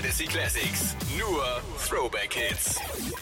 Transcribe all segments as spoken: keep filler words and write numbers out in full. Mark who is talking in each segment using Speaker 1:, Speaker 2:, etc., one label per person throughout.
Speaker 1: Fantasy Classics. Nur Throwback Hits.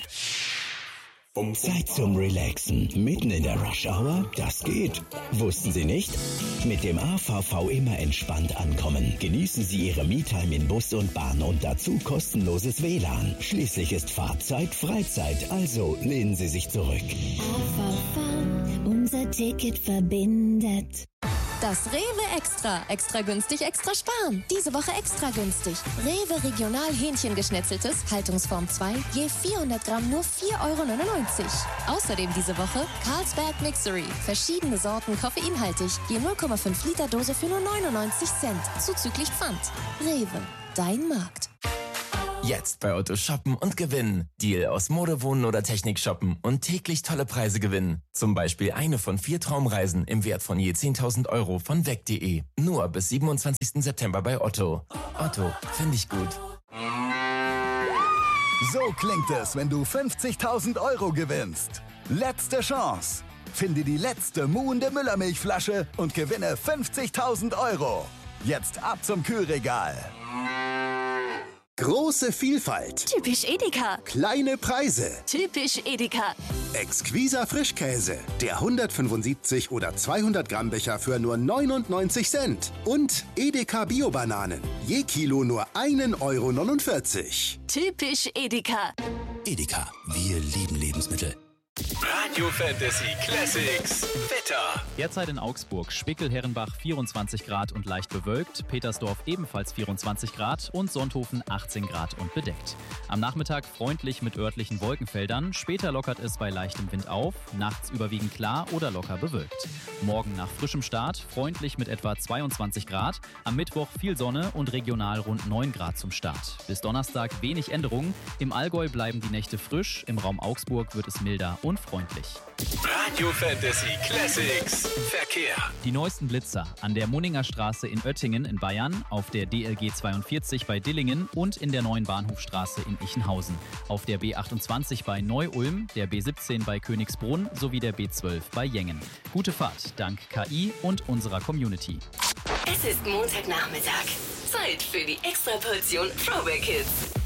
Speaker 2: Zeit zum Relaxen. Mitten in der Rush Hour? Das geht. Wussten Sie nicht? Mit dem A V V immer entspannt ankommen. Genießen Sie Ihre Me-Time in Bus und Bahn und dazu kostenloses W L A N. Schließlich ist Fahrzeit Freizeit, also lehnen Sie sich zurück.
Speaker 3: A V V, unser Ticket verbindet.
Speaker 4: Das Rewe Extra. Extra günstig, extra sparen. Diese Woche extra günstig. Rewe Regional Hähnchengeschnetzeltes, Haltungsform zwei, je vierhundert Gramm nur vier Euro neunundneunzig. Außerdem diese Woche Carlsberg Mixery. Verschiedene Sorten koffeinhaltig, je null Komma fünf Liter Dose für nur neunundneunzig Cent. Zuzüglich Pfand. Rewe, dein Markt.
Speaker 5: Jetzt bei Otto shoppen und gewinnen. Deal aus Mode, Wohnen oder Technik shoppen und täglich tolle Preise gewinnen. Zum Beispiel eine von vier Traumreisen im Wert von je zehntausend Euro von weg punkt de. Nur bis siebenundzwanzigsten September bei Otto. Otto, finde ich gut.
Speaker 6: So klingt es, wenn du fünfzigtausend Euro gewinnst. Letzte Chance. Finde die letzte muhende Müllermilchflasche und gewinne fünfzigtausend Euro. Jetzt ab zum Kühlregal.
Speaker 7: Große Vielfalt.
Speaker 8: Typisch Edeka.
Speaker 7: Kleine Preise.
Speaker 8: Typisch Edeka.
Speaker 7: Exquiser Frischkäse. Der hundertfünfundsiebzig oder zweihundert Gramm Becher für nur neunundneunzig Cent. Und Edeka Bio-Bananen. Je Kilo nur ein Euro neunundvierzig.
Speaker 8: Typisch Edeka.
Speaker 2: Edeka, wir lieben Lebensmittel.
Speaker 1: Radio Fantasy Classics. Wetter.
Speaker 9: Derzeit in Augsburg, Spickel-Herrenbach vierundzwanzig Grad und leicht bewölkt, Petersdorf ebenfalls vierundzwanzig Grad und Sonthofen achtzehn Grad und bedeckt. Am Nachmittag freundlich mit örtlichen Wolkenfeldern, später lockert es bei leichtem Wind auf, nachts überwiegend klar oder locker bewölkt. Morgen nach frischem Start, freundlich mit etwa zweiundzwanzig Grad, am Mittwoch viel Sonne und regional rund neun Grad zum Start. Bis Donnerstag wenig Änderungen, im Allgäu bleiben die Nächte frisch, im Raum Augsburg wird es milder und freundlich.
Speaker 1: Radio Fantasy Classics. Verkehr.
Speaker 9: Die neuesten Blitzer an der Munninger Straße in Oettingen in Bayern, auf der D L G zweiundvierzig bei Dillingen und in der neuen Bahnhofstraße in Ichenhausen. Auf der B achtundzwanzig bei Neu-Ulm, der B siebzehn bei Königsbrunn sowie der B zwölf bei Jengen. Gute Fahrt dank K I und unserer Community.
Speaker 8: Es ist Montagnachmittag. Zeit für die Extraportion Throwback Hits.